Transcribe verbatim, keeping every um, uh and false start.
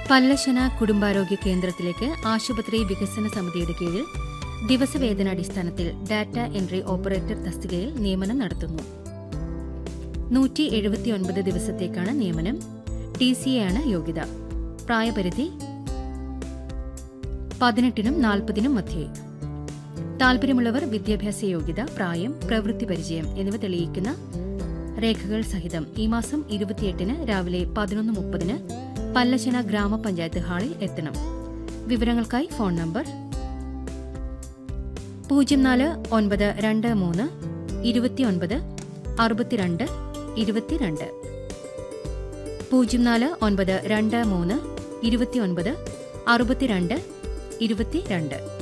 പല്ലശന കുടുംബാരോഗ്യ കേന്ദ്രത്തിലേക്ക് ആശുപത്രി വികസന സമിതിയുടെ കീഴിൽ ദിവസവേതനാടിസ്ഥാനത്തിൽ ഡാറ്റ എൻട്രി ഓപ്പറേറ്റർ തസ്തികയിൽ നിയമനം നടത്തുന്നു. നൂറ്റി എഴുപത്തിയൊൻപത് ദിവസത്തേക്കാണ് നിയമനം. ടി സി എ ആണ് യോഗ്യത. പ്രായപരിധി പതിനെട്ടിനും നാൽപ്പതിനും മധ്യേ. താൽപര്യമുള്ളവർ വിദ്യാഭ്യാസ യോഗ്യത, പ്രായം, പ്രവൃത്തി പരിചയം എന്നിവ തെളിയിക്കുന്ന രേഖകൾ സഹിതം ഈ മാസം ഇരുപത്തിയെട്ടിന് രാവിലെ പതിനൊന്ന് മുപ്പതിന് പല്ലശന ഗ്രാമപഞ്ചായത്ത് ഹാളിൽ എത്തണം. വിവരങ്ങൾക്കായി ഫോൺ നമ്പർ പൂജ്യം നാല് ഒൻപത് രണ്ട് മൂന്ന് ഇരുപത്തിയൊൻപത് അറുപത്തിരണ്ട് ഇരുപത്തിരണ്ട് പൂജ്യം നാല് ഒൻപത് രണ്ട് മൂന്ന് ഇരുപത്തിയൊൻപത് അറുപത്തിരണ്ട് ഇരുപത്തിരണ്ട്.